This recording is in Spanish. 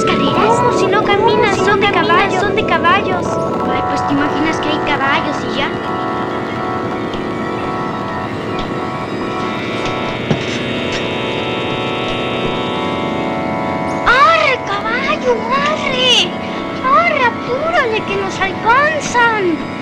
carreras? ¿Cómo? Si no caminas, son de caballos. Son de caballos. Ay, pues te imaginas que hay caballos y ya. ¡Arre, caballo! ¡Arre! ¡Arre, apúrale que nos alcanzan!